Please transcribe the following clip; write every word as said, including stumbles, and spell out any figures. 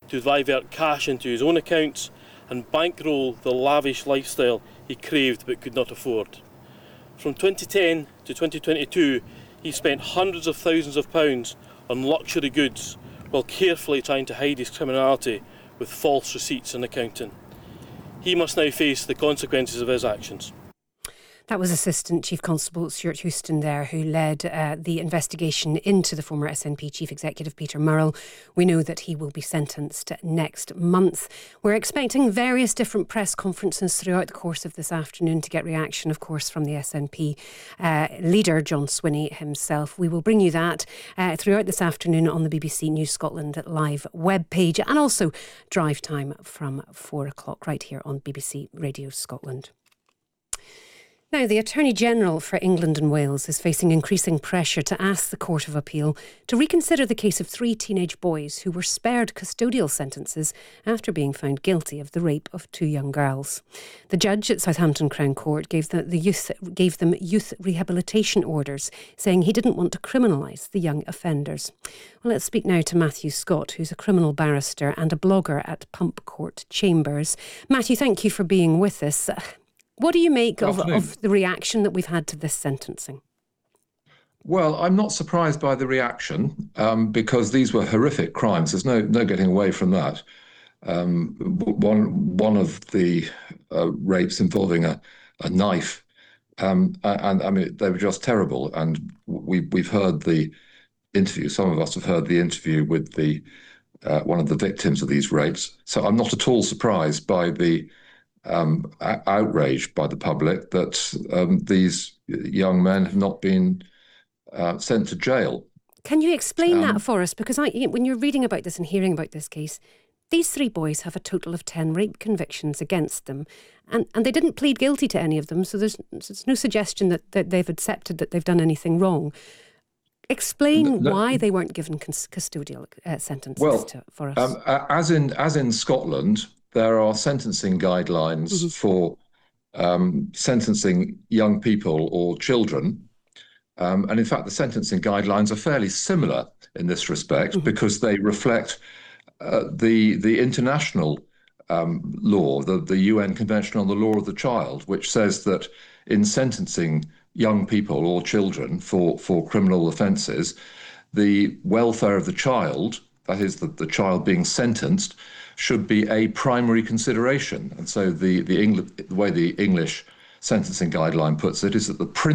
to divert cash into his own accounts and bankroll the lavish lifestyle he craved but could not afford. From twenty ten to twenty twenty-two, he spent hundreds of thousands of pounds on luxury goods while carefully trying to hide his criminality with false receipts and accounting. He must now face the consequences of his actions. That was Assistant Chief Constable Stuart Houston there, who led uh, the investigation into the former S N P Chief Executive Peter Murrell. We know that he will be sentenced next month. We're expecting various different press conferences throughout the course of this afternoon to get reaction, of course, from the S N P uh, leader, John Swinney himself. We will bring you that uh, throughout this afternoon on the B B C News Scotland live webpage, and also drive time from four o'clock right here on B B C Radio Scotland. Now, the Attorney-General for England and Wales is facing increasing pressure to ask the Court of Appeal to reconsider the case of three teenage boys who were spared custodial sentences after being found guilty of the rape of two young girls. The judge at Southampton Crown Court gave, the, the youth, gave them youth rehabilitation orders, saying he didn't want to criminalise the young offenders. Well, let's speak now to Matthew Scott, who's a criminal barrister and a blogger at Pump Court Chambers. Matthew, thank you for being with us. What do you make of, of the reaction that we've had to this sentencing? Well, I'm not surprised by the reaction um, because these were horrific crimes. There's no no getting away from that. Um, one one of the uh, rapes involving a, a knife, um, and I mean they were just terrible. And we we've heard the interview. Some of us have heard the interview with the uh, one of the victims of these rapes. So I'm not at all surprised by the Um, outraged by the public that um, these young men have not been uh, sent to jail. Can you explain um, that for us? Because I, when you're reading about this and hearing about this case, these three boys have a total of ten rape convictions against them, and, and they didn't plead guilty to any of them, so there's, there's no suggestion that, that they've accepted that they've done anything wrong. Explain th- th- why they weren't given cons- custodial uh, sentences well, to, for us. Um, as in as in Scotland, there are sentencing guidelines mm-hmm. for um, sentencing young people or children. Um, and in fact, the sentencing guidelines are fairly similar in this respect mm-hmm. because they reflect uh, the the international um, law, the, the U N Convention on the Law of the Child, which says that in sentencing young people or children for, for criminal offences, the welfare of the child, that is the, the child being sentenced, should be a primary consideration. And so the the, Engl- the way the English sentencing guideline puts it is that the